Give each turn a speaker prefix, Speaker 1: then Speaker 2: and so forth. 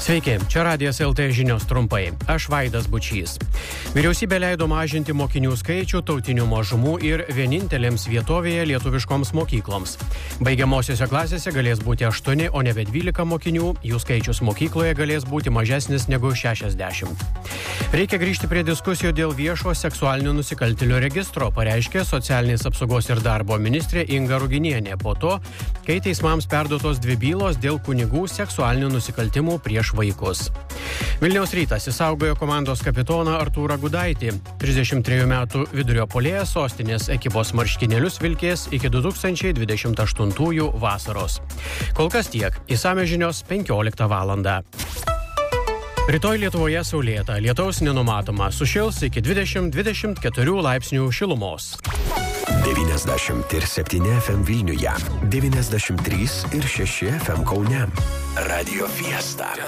Speaker 1: Sveiki, čia Radijas LT žinios trumpai. Aš Vaidas Bučys. Vyriausybė leido mažinti mokinių skaičių tautinių mažumų ir vienintelėms vietovėje lietuviškoms mokykloms. Baigiamosiose klasėse galės būti 8, o nebe 12 mokinių, jų skaičius mokykloje galės būti mažesnis negu 60. Reikia grįžti prie diskusijų dėl viešo seksualinių nusikaltėlių registro, pareiškė socialinės apsaugos ir darbo ministrė Inga Ruginienė po to, kai teismams perduotos 2 bylos dėl kunigų seksualinių nusikaltimų prieš vaikus. Vilniaus Rytas išsaugojo komandos kapitoną Artūrą Gudaitį. 33 metų vidurio puolėjas sostinės ekipos marškinėlius vilkės iki 2028 vasaros. Kol kas tiek. Išsamios žinios 15 valandą. Rytoj Lietuvoje saulėta, lietaus nenumatoma, sušils iki 20-24 laipsnių šilumos.
Speaker 2: 97 FM Vilniuje, 93 ir 6 FM Kaune. Radio Fiesta.